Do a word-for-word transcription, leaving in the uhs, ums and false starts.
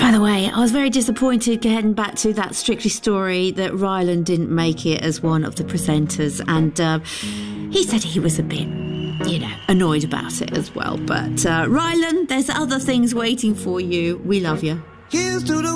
By the way, I was very disappointed heading back to that Strictly story that Rylan didn't make it as one of the presenters, and uh, he said he was a bit, you know, annoyed about it as well. But uh, Rylan, there's other things waiting for you. We love you. Here's to the